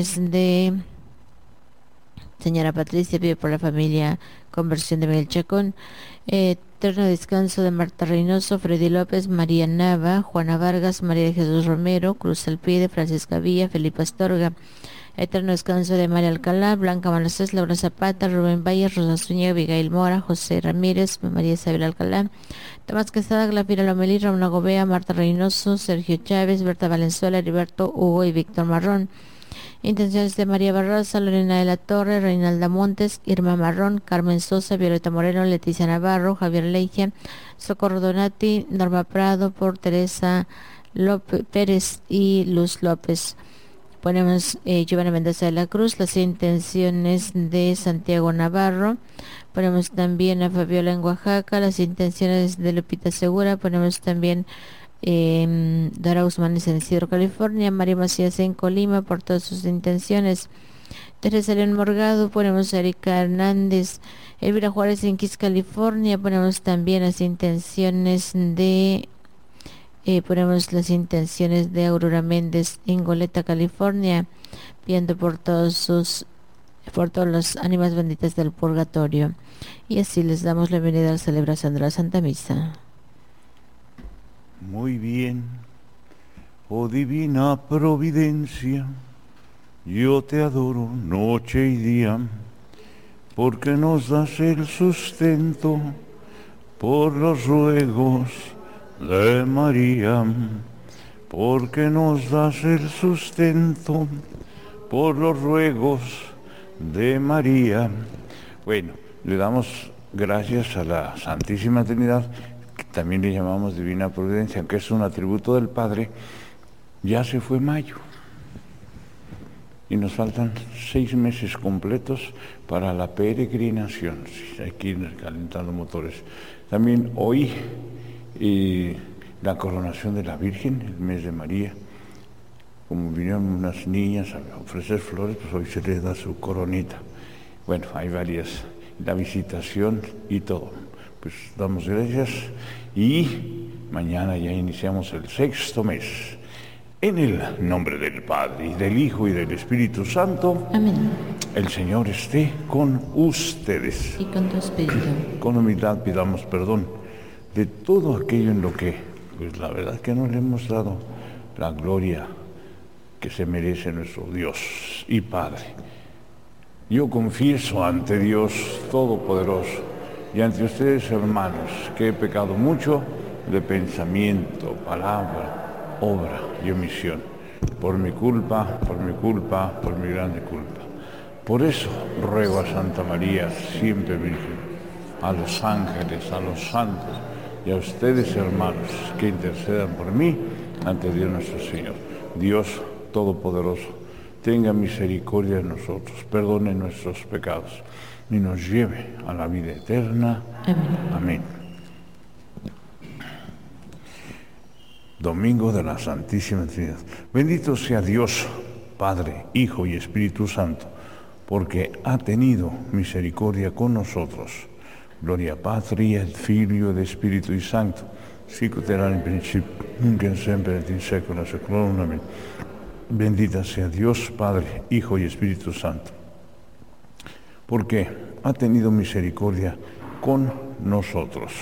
de señora Patricia, pide por la familia Conversión de Miguel Chacón, eterno descanso de Marta Reynoso, Freddy López, María Nava, Juana Vargas, María de Jesús Romero, Cruz Alpide, Francisca Villa, Felipe Astorga, eterno descanso de María Alcalá, Blanca Manasés, Laura Zapata, Rubén Valles, Rosa Zúñiga, Abigail Mora, José Ramírez, María Isabel Alcalá, Tomás Quesada, Glafira Lomelí, Ramona Gobea, Marta Reynoso, Sergio Chávez, Berta Valenzuela, Heriberto Hugo y Víctor Marrón. Intenciones de María Barraza, Lorena de la Torre, Reinalda Montes, Irma Marrón, Carmen Sosa, Violeta Moreno, Leticia Navarro, Javier Leigia, Socorro Donati, Norma Prado, por Teresa Pérez y Luz López. Ponemos Giovanna Mendoza de la Cruz, las intenciones de Santiago Navarro. Ponemos también a Fabiola en Oaxaca, las intenciones de Lupita Segura. Ponemos también Dora Guzmán en San Isidro, California, María Macías en Colima por todas sus intenciones. Teresa León Morgado, ponemos a Erika Hernández, Elvira Juárez en Kiss, California, ponemos también las intenciones de ponemos las intenciones de Aurora Méndez en Goleta, California, pidiendo por todas las ánimas benditas del purgatorio. Y así les damos la bienvenida a la celebración de la Santa Misa. Muy bien, oh divina providencia, yo te adoro noche y día, porque nos das el sustento por los ruegos de María, porque nos das el sustento por los ruegos de María. Bueno, le damos gracias a la Santísima Trinidad, que también le llamamos Divina Providencia, aunque es un atributo del Padre. Ya se fue mayo y nos faltan 6 meses completos para la peregrinación. Hay que ir calentando motores. También hoy la coronación de la Virgen, el mes de María. Como vinieron unas niñas a ofrecer flores, pues hoy se les da su coronita. Bueno, hay varias, la visitación y todo. Pues damos gracias y mañana ya iniciamos el 6º mes. En el nombre del Padre, y del Hijo, y del Espíritu Santo. Amén. El Señor esté con ustedes. Y con tu espíritu. Con humildad pidamos perdón de todo aquello en lo que, pues la verdad que no le hemos dado la gloria que se merece nuestro Dios y Padre. Yo confieso ante Dios Todopoderoso y ante ustedes, hermanos, que he pecado mucho de pensamiento, palabra, obra y omisión, por mi culpa, por mi grande culpa. Por eso ruego a Santa María, siempre Virgen, a los ángeles, a los santos y a ustedes, hermanos, que intercedan por mí ante Dios nuestro Señor. Dios Todopoderoso, tenga misericordia de nosotros, perdone nuestros pecados y nos lleve a la vida eterna. Amén. Amén. Domingo de la Santísima Trinidad. Bendito sea Dios, Padre, Hijo y Espíritu Santo, porque ha tenido misericordia con nosotros. Gloria Patri et Filio et Spiritu Sancto, sic ut erat in principio, nunc et semper et in saecula saeculorum. Amén. Bendita sea Dios, Padre, Hijo y Espíritu Santo, porque ha tenido misericordia con nosotros.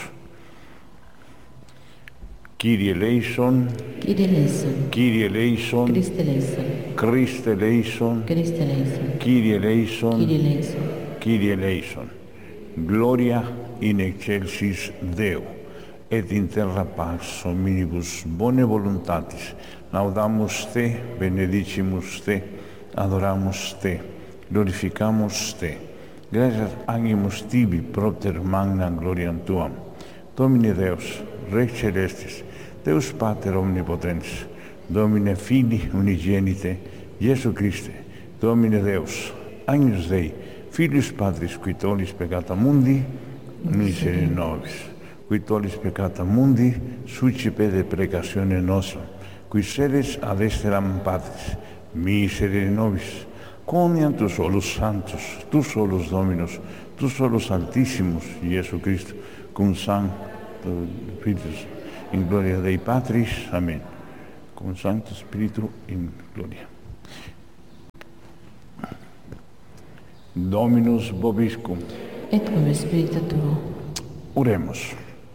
Kyrie eleison, Kyrie eleison, Kyrie eleison, Christe eleison, Christe eleison, Christe eleison, Kyrie eleison, Kyrie eleison. Kyrie eleison. Gloria in excelsis Deo, et in terra pax hominibus bone voluntatis. Laudamus te, benedicimus te, adoramus te, glorificamos te. Gracias agimus tibi propter magna gloriam tuam. Domine Deus, Rex celestis, Deus Pater omnipotens, Domine Filii unigenite, Iesu Christe, Domine Deus, Agnus Dei, Filius Patris, qui tollis peccata mundi, miserere nobis. Qui tollis peccata mundi, sucipe deprecatione nostra, qui sedes ad esteram Patris, miserere nobis. Coniam tu solus santos, tu solus Dominus, tu solus Altissimus, Iesu Christo, cum Sanctus Spiritus, in gloria Dei Patris. Amén. Cum Sanctus Spiritu in gloria. Dominus vobiscum. Et cum spiritu tuo. Oremos.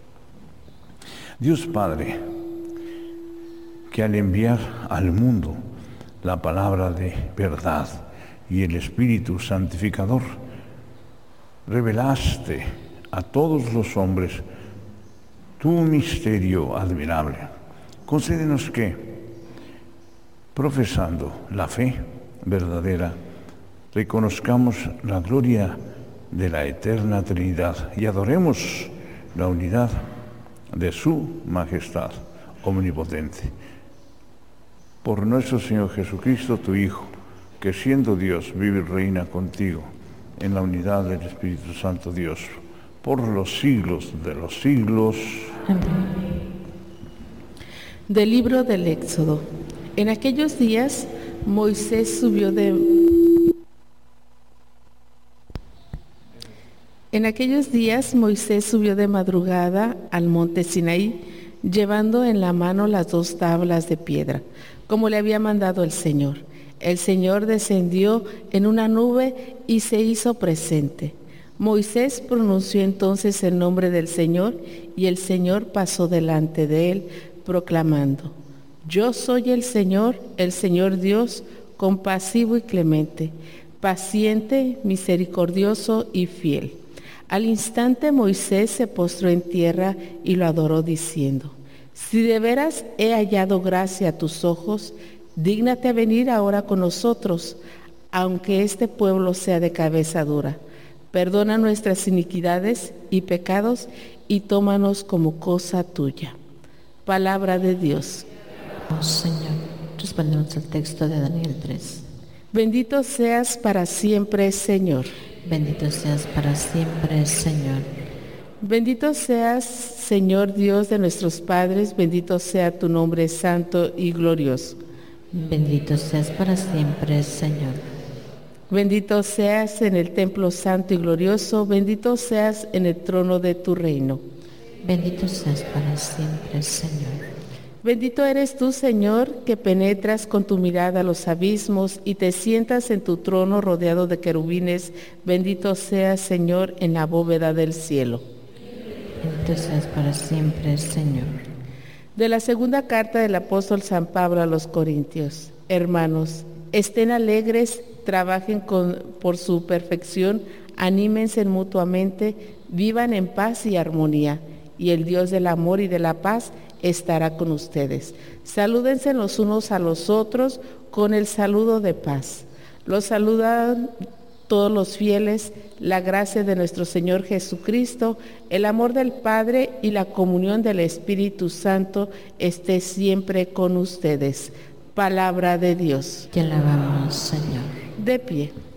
Dios Padre, que al enviar al mundo la palabra de verdad y el Espíritu Santificador, revelaste a todos los hombres tu misterio admirable. Concédenos que, profesando la fe verdadera, reconozcamos la gloria de la eterna Trinidad y adoremos la unidad de su majestad omnipotente. Por nuestro Señor Jesucristo, tu Hijo, que siendo Dios vive y reina contigo en la unidad del Espíritu Santo Dios, por los siglos de los siglos. Amén. Del libro del Éxodo. En aquellos días Moisés subió de madrugada al monte Sinaí, llevando en la mano las 2 tablas de piedra, como le había mandado el Señor. El Señor descendió en una nube y se hizo presente. Moisés pronunció entonces el nombre del Señor, y el Señor pasó delante de él, proclamando: Yo soy el Señor Dios, compasivo y clemente, paciente, misericordioso y fiel. Al instante Moisés se postró en tierra y lo adoró, diciendo: Si de veras he hallado gracia a tus ojos, dígnate a venir ahora con nosotros, aunque este pueblo sea de cabeza dura. Perdona nuestras iniquidades y pecados y tómanos como cosa tuya. Palabra de Dios. Oh Señor, respondemos al texto de Daniel 3. Bendito seas para siempre, Señor. Bendito seas para siempre, Señor. Bendito seas, Señor Dios de nuestros padres, bendito sea tu nombre santo y glorioso. Bendito seas para siempre, Señor. Bendito seas en el templo santo y glorioso, bendito seas en el trono de tu reino. Bendito seas para siempre, Señor. Bendito eres tú, Señor, que penetras con tu mirada los abismos y te sientas en tu trono rodeado de querubines. Bendito seas, Señor, en la bóveda del cielo. Bendito seas para siempre, Señor. De la segunda carta del apóstol San Pablo a los Corintios. Hermanos, estén alegres, trabajen por su perfección, anímense mutuamente, vivan en paz y armonía, y el Dios del amor y de la paz estará con ustedes. Salúdense los unos a los otros con el saludo de paz. Los saludan todos los fieles. La gracia de nuestro Señor Jesucristo, el amor del Padre y la comunión del Espíritu Santo esté siempre con ustedes. Palabra de Dios. Te alabamos, Señor. De pie.